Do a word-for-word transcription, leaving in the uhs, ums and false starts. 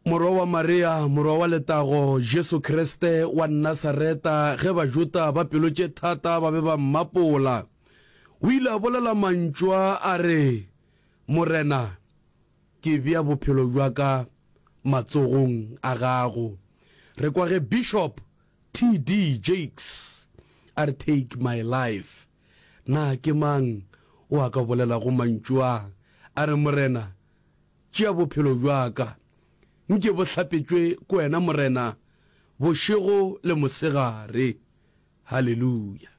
Morwa wa Maria, morwa wa letago, Jesu Kriste wa Nazareta, ge ba juta ba pelotše thata ba be ba mmapola. O ile a bolela mantšwa a re, Morena, ke bea bophelo jwa ka matsogong a gago. Re kwa ge Bishop T D Jakes a re take my life. Na ke mang o a ka bolela go mantšwa a re Morena, tšea bophelo jwa ka. Nke bo hlapetšwe ko wena Morena, bošego le mosegare. Hallelujah.